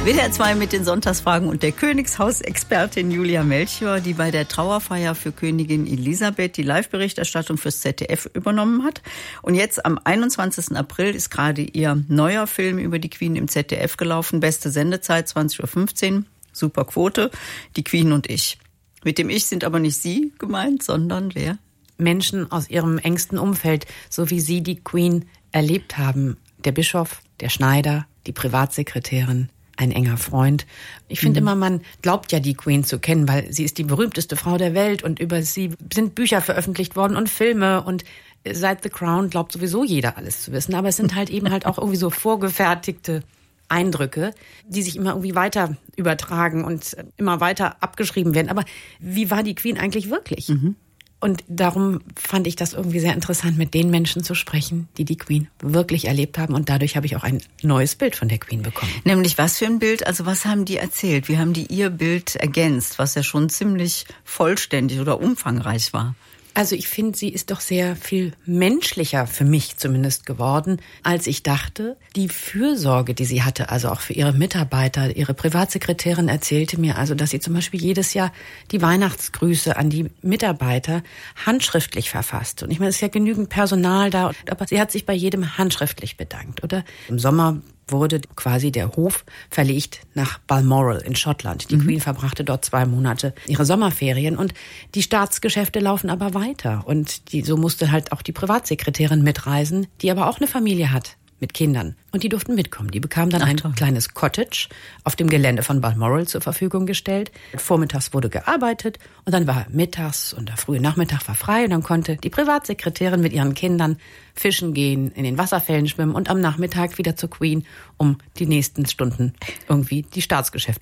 WDR 2 mit den Sonntagsfragen und der Königshausexpertin Julia Melchior, die bei der Trauerfeier für Königin Elisabeth die Live-Berichterstattung fürs ZDF übernommen hat. Und jetzt am 21. April ist gerade ihr neuer Film über die Queen im ZDF gelaufen. Beste Sendezeit, 20.15 Uhr. Super Quote, die Queen und ich. Mit dem Ich sind aber nicht Sie gemeint, sondern wer? Menschen aus ihrem engsten Umfeld, so wie Sie die Queen erlebt haben. Der Bischof, der Schneider, die Privatsekretärin, ein enger Freund. Ich finde immer, man glaubt ja die Queen zu kennen, weil sie ist die berühmteste Frau der Welt und über sie sind Bücher veröffentlicht worden und Filme und seit The Crown glaubt sowieso jeder alles zu wissen. Aber es sind halt eben halt auch irgendwie so vorgefertigte Eindrücke, die sich immer irgendwie weiter übertragen und immer weiter abgeschrieben werden. Aber wie war die Queen eigentlich wirklich? Und darum fand ich das irgendwie sehr interessant, mit den Menschen zu sprechen, die die Queen wirklich erlebt haben. Und dadurch habe ich auch ein neues Bild von der Queen bekommen. Nämlich was für ein Bild? Also was haben die erzählt? Wie haben die ihr Bild ergänzt, was ja schon ziemlich vollständig oder umfangreich war? Also ich finde, sie ist doch sehr viel menschlicher, für mich zumindest, geworden, als ich dachte. Die Fürsorge, die sie hatte, also auch für ihre Mitarbeiter, ihre Privatsekretärin erzählte mir also, dass sie zum Beispiel jedes Jahr die Weihnachtsgrüße an die Mitarbeiter handschriftlich verfasst. Und ich meine, es ist ja genügend Personal da, aber sie hat sich bei jedem handschriftlich bedankt, oder? Im Sommer wurde quasi der Hof verlegt nach Balmoral in Schottland. Die Queen verbrachte dort 2 Monate ihre Sommerferien und die Staatsgeschäfte laufen aber weiter. Und so musste halt auch die Privatsekretärin mitreisen, die aber auch eine Familie hat mit Kindern. Und die durften mitkommen. Die bekamen dann ein kleines Cottage auf dem Gelände von Balmoral zur Verfügung gestellt. Vormittags wurde gearbeitet und dann war mittags und der frühe Nachmittag war frei. Und dann konnte die Privatsekretärin mit ihren Kindern fischen gehen, in den Wasserfällen schwimmen und am Nachmittag wieder zur Queen, um die nächsten Stunden irgendwie die Staatsgeschäfte